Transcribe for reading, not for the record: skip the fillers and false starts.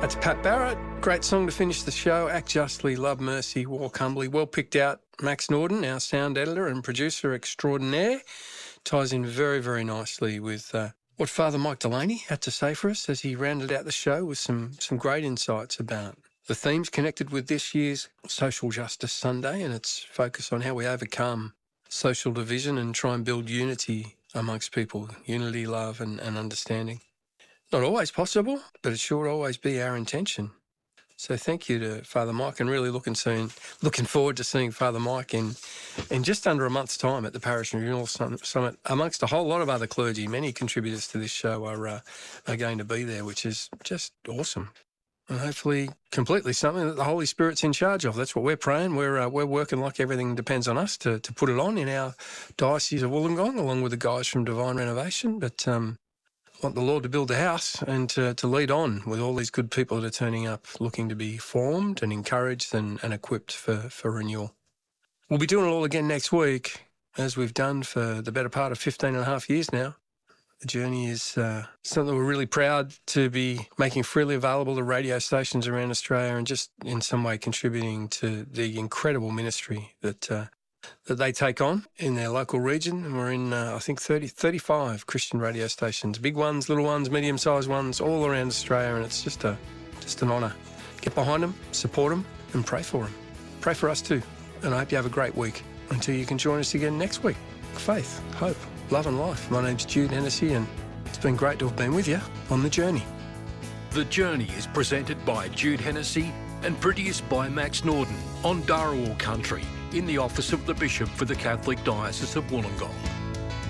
That's Pat Barrett. Great song to finish the show. Act Justly, Love Mercy, Walk Humbly. Well picked out. Max Norden, our sound editor and producer extraordinaire, ties in very, very nicely with what Father Mike Delaney had to say for us as he rounded out the show with some great insights about the themes connected with this year's Social Justice Sunday and its focus on how we overcome social division and try and build unity amongst people, unity, love and understanding. Not always possible, but it should always be our intention. So thank you to Father Mike, and really looking forward to seeing Father Mike in just under a month's time at the Parish Renewal Summit, amongst a whole lot of other clergy. Many contributors to this show are going to be there, which is just awesome. And hopefully completely something that the Holy Spirit's in charge of. That's what we're praying. We're working like everything depends on us to put it on in our Diocese of Wollongong, along with the guys from Divine Renovation. But want the Lord to build a house and to lead on with all these good people that are turning up, looking to be formed and encouraged and equipped for renewal. We'll be doing it all again next week, as we've done for the better part of 15 and a half years now. The journey is something we're really proud to be making freely available to radio stations around Australia and just in some way contributing to the incredible ministry that they take on in their local region. And we're in, I think, 35 Christian radio stations, big ones, little ones, medium-sized ones, all around Australia, and it's just an honour. Get behind them, support them, and pray for them. Pray for us too. And I hope you have a great week until you can join us again next week. Faith, hope, love and life. My name's Jude Hennessy, and it's been great to have been with you on The Journey. The Journey is presented by Jude Hennessy and produced by Max Norden on Dharawal Country, in the office of the Bishop for the Catholic Diocese of Wollongong.